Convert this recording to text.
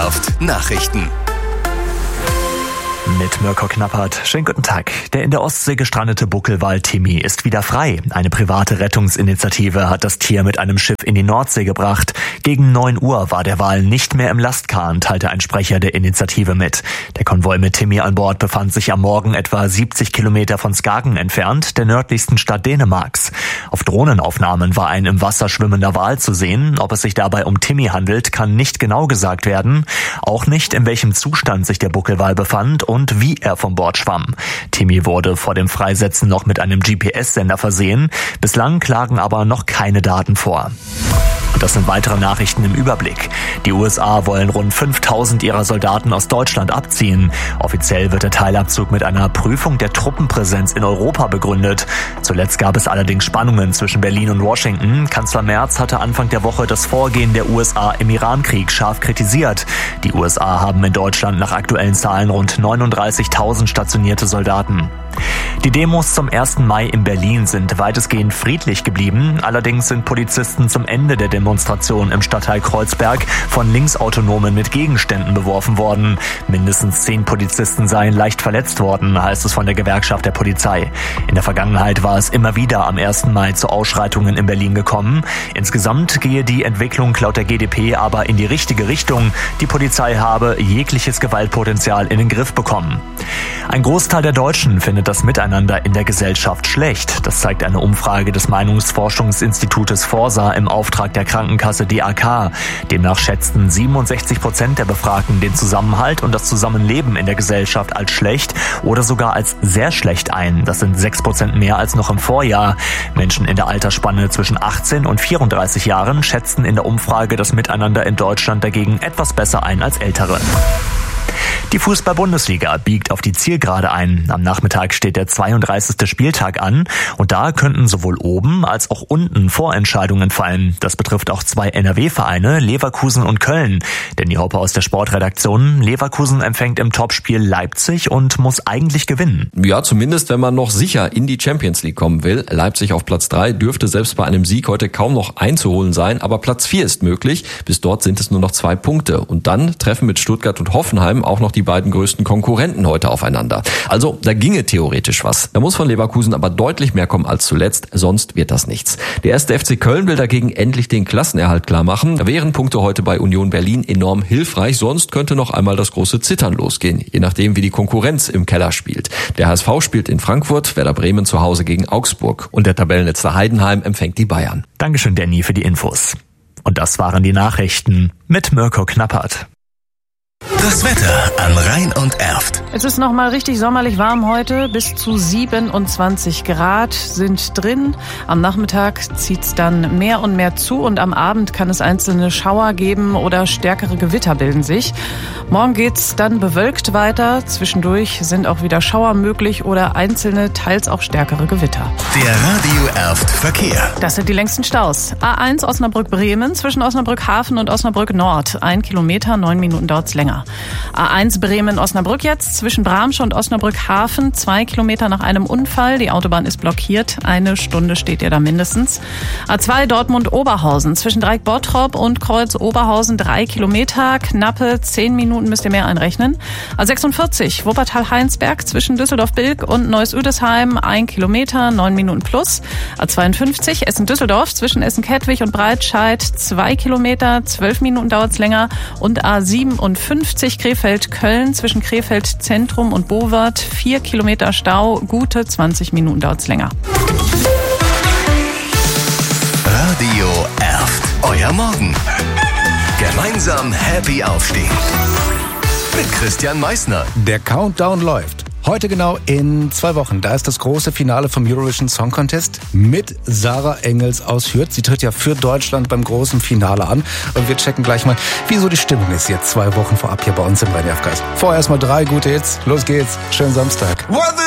Erft Nachrichten. Mit Mirko Knappert. Schönen guten Tag. Der in der Ostsee gestrandete Buckelwal Timmy ist wieder frei. Eine private Rettungsinitiative hat das Tier mit einem Schiff in die Nordsee gebracht. Gegen 9 Uhr war der Wal nicht mehr im Lastkahn, teilte ein Sprecher der Initiative mit. Der Konvoi mit Timmy an Bord befand sich am Morgen etwa 70 Kilometer von Skagen entfernt, der nördlichsten Stadt Dänemarks. Auf Drohnenaufnahmen war ein im Wasser schwimmender Wal zu sehen. Ob es sich dabei um Timmy handelt, kann nicht genau gesagt werden. Auch nicht, in welchem Zustand sich der Buckelwal befand und wie er vom Bord schwamm. Timmy wurde vor dem Freisetzen noch mit einem GPS-Sender versehen. Bislang lagen aber noch keine Daten vor. Und das sind weitere Nachrichten im Überblick. Die USA wollen rund 5.000 ihrer Soldaten aus Deutschland abziehen. Offiziell wird der Teilabzug mit einer Prüfung der Truppenpräsenz in Europa begründet. Zuletzt gab es allerdings Spannungen zwischen Berlin und Washington. Kanzler Merz hatte Anfang der Woche das Vorgehen der USA im Irankrieg scharf kritisiert. Die USA haben in Deutschland nach aktuellen Zahlen rund 39.000 stationierte Soldaten. Die Demos zum 1. Mai in Berlin sind weitestgehend friedlich geblieben. Allerdings sind Polizisten zum Ende der Demonstration im Stadtteil Kreuzberg von Linksautonomen mit Gegenständen beworfen worden. Mindestens 10 Polizisten seien leicht verletzt worden, heißt es von der Gewerkschaft der Polizei. In der Vergangenheit war es immer wieder am 1. Mai zu Ausschreitungen in Berlin gekommen. Insgesamt gehe die Entwicklung laut der GdP aber in die richtige Richtung. Die Polizei habe jegliches Gewaltpotenzial in den Griff bekommen. Ein Großteil der Deutschen findet das Miteinander in der Gesellschaft schlecht. Das zeigt eine Umfrage des Meinungsforschungsinstitutes Forsa im Auftrag der Krankenkasse DAK. Demnach schätzten 67% der Befragten den Zusammenhalt und das Zusammenleben in der Gesellschaft als schlecht oder sogar als sehr schlecht ein. Das sind 6% mehr als noch im Vorjahr. Menschen in der Altersspanne zwischen 18 und 34 Jahren schätzten in der Umfrage das Miteinander in Deutschland dagegen etwas besser ein als Ältere. Die Fußball-Bundesliga biegt auf die Zielgerade ein. Am Nachmittag steht der 32. Spieltag an und da könnten sowohl oben als auch unten Vorentscheidungen fallen. Das betrifft auch 2 NRW-Vereine, Leverkusen und Köln. Danny Hoppe aus der Sportredaktion. Leverkusen empfängt im Topspiel Leipzig und muss eigentlich gewinnen. Ja, zumindest wenn man noch sicher in die Champions League kommen will. Leipzig auf Platz 3 dürfte selbst bei einem Sieg heute kaum noch einzuholen sein, aber Platz 4 ist möglich. Bis dort sind es nur noch 2 Punkte. Und dann treffen mit Stuttgart und Hoffenheim auch noch die beiden größten Konkurrenten heute aufeinander. Also da ginge theoretisch was. Da muss von Leverkusen aber deutlich mehr kommen als zuletzt, sonst wird das nichts. Der 1. FC Köln will dagegen endlich den Klassenerhalt klar machen. Da wären Punkte heute bei Union Berlin enorm hilfreich, sonst könnte noch einmal das große Zittern losgehen, je nachdem wie die Konkurrenz im Keller spielt. Der HSV spielt in Frankfurt, Werder Bremen zu Hause gegen Augsburg und der Tabellenletzte Heidenheim empfängt die Bayern. Dankeschön, Danny, für die Infos. Und das waren die Nachrichten mit Mirko Knappert. Das Wetter an Rhein und Erft. Es ist noch mal richtig sommerlich warm heute. Bis zu 27 Grad sind drin. Am Nachmittag zieht's dann mehr und mehr zu und am Abend kann es einzelne Schauer geben oder stärkere Gewitter bilden sich. Morgen geht's dann bewölkt weiter. Zwischendurch sind auch wieder Schauer möglich oder einzelne, teils auch stärkere Gewitter. Der Radio Erft Verkehr. Das sind die längsten Staus. A1 Osnabrück-Bremen zwischen Osnabrück-Hafen und Osnabrück-Nord. 1 Kilometer, 9 Minuten dauert's länger. A1 Bremen-Osnabrück jetzt zwischen Bramsche und Osnabrück-Hafen. 2 Kilometer nach einem Unfall. Die Autobahn ist blockiert. 1 Stunde steht ihr da mindestens. A2 Dortmund-Oberhausen zwischen Dreieck-Bottrop und Kreuz-Oberhausen. 3 Kilometer. Knappe 10 Minuten müsst ihr mehr einrechnen. A46 Wuppertal-Heinsberg zwischen Düsseldorf-Bilk und Neuss-Üdesheim. 1 Kilometer, 9 Minuten plus. A52 Essen-Düsseldorf zwischen Essen-Kettwig und Breitscheid. 2 Kilometer, 12 Minuten dauert's länger. Und A57 Krefeld-Köln zwischen Krefeld-Zentrum und Bowart. 4 Kilometer Stau, gute 20 Minuten dauert's länger. Radio Erft. Euer Morgen. Gemeinsam happy aufstehen. Mit Christian Meissner. Der Countdown läuft. Heute genau in 2 Wochen. Da ist das große Finale vom Eurovision Song Contest mit Sarah Engels aus Hürth. Sie tritt ja für Deutschland beim großen Finale an. Und wir checken gleich mal, wieso die Stimmung ist jetzt 2 Wochen vorab hier bei uns im Rhein-Erft-Kreis. Vorher erstmal 3 gute Hits. Los geht's. Schönen Samstag.